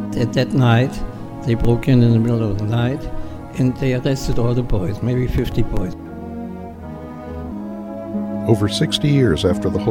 At that night, they broke in the middle of the night, and they arrested all the boys, maybe 50 boys. Over 60 years after the